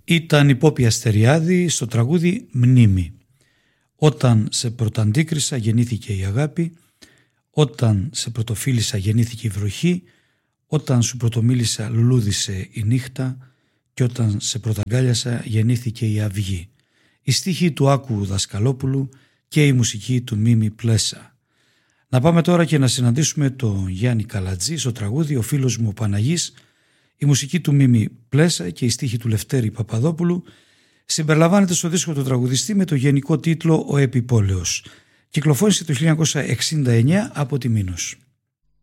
Ήταν η Πόπη Αστεριάδη στο τραγούδι «Μνήμη». Όταν σε πρωταντίκρισα γεννήθηκε η αγάπη, όταν σε πρωτοφίλησα γεννήθηκε η βροχή, όταν σου πρωτομίλησα λουλούδισε η νύχτα και όταν σε πρωταγκάλιασα γεννήθηκε η αυγή. Η στίχη του Άκου Δασκαλόπουλου και η μουσική του Μίμη Πλέσα. Να πάμε τώρα και να συναντήσουμε τον Γιάννη Καλατζή στο τραγούδι «Ο φίλος μου ο Παναγής». Η μουσική του Μίμη Πλέσα και η στίχη του Λευτέρη Παπαδόπουλου συμπεριλαμβάνεται στο δίσκο του τραγουδιστή με το γενικό τίτλο «Ο Επιπόλαιος». Κυκλοφόρησε το 1969 από τη Μήνος.